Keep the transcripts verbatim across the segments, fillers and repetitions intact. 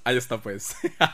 Ahí está, pues.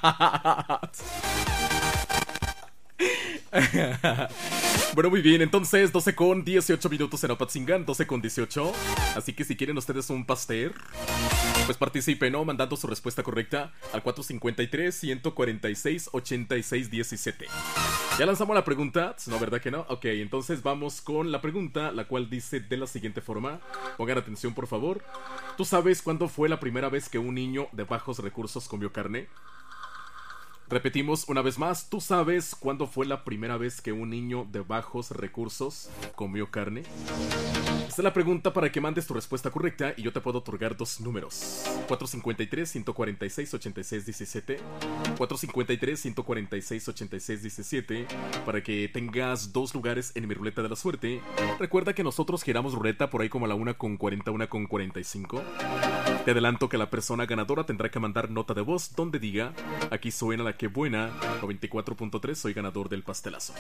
Bueno, muy bien, entonces doce con dieciocho minutos en Opatzingan, doce con dieciocho. Así que si quieren ustedes un pastel, pues participen, ¿no? Mandando su respuesta correcta al cuatro cinco tres, uno cuatro seis, ocho seis uno siete. Ya lanzamos la pregunta, ¿no? ¿Verdad que no? Ok, entonces vamos con la pregunta, la cual dice de la siguiente forma. Pongan atención, por favor. ¿Tú sabes cuándo fue la primera vez que un niño de bajos recursos comió carne? Repetimos una vez más, ¿tú sabes cuándo fue la primera vez que un niño de bajos recursos comió carne? Esta es la pregunta para que mandes tu respuesta correcta y yo te puedo otorgar dos números. cuatro cinco tres, uno cuatro seis, ocho seis uno siete. cuatro cinco tres, uno cuatro seis, ocho seis uno siete. Para que tengas dos lugares en mi ruleta de la suerte. Recuerda que nosotros giramos ruleta por ahí como a la una con cuarenta, una con cuarenta y cinco. Te adelanto que la persona ganadora tendrá que mandar nota de voz donde diga: aquí suena la que buena, noventa y cuatro punto tres, soy ganador del pastelazo.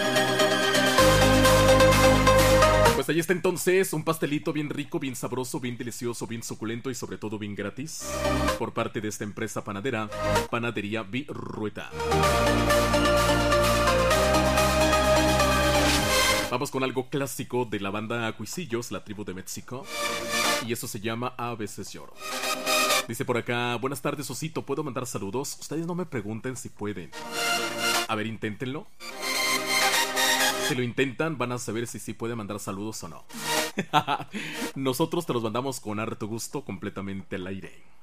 Pues ahí está entonces un pastelito bien rico, bien sabroso, bien delicioso, bien suculento y sobre todo bien gratis por parte de esta empresa panadera, Panadería Virrueta. Vamos con algo clásico de la banda Cuisillos, la tribu de México, y eso se llama A veces lloro. Dice por acá: buenas tardes, Osito, ¿puedo mandar saludos? Ustedes no me pregunten si pueden. A ver, inténtenlo. Si lo intentan, van a saber si sí pueden mandar saludos o no. Nosotros te los mandamos con harto gusto, completamente al aire.